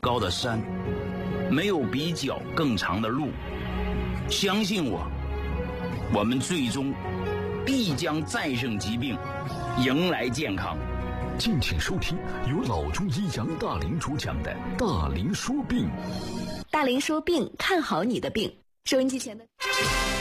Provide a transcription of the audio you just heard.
高的山，没有比脚更长的路。相信我，我们最终必将战胜疾病，迎来健康。 敬请收听由老中医杨大林主讲的《大林说病》。 大林说病，看好你的病。收音机前的